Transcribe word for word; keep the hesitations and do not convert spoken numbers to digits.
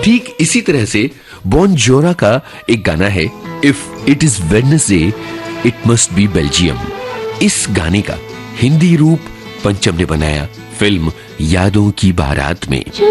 ठीक इसी तरह से बॉन जोरा का एक गाना है, if it is Wednesday it must be Belgium. इस गाने का हिंदी रूप पंचम ने बनाया फिल्म यादों की बारात में।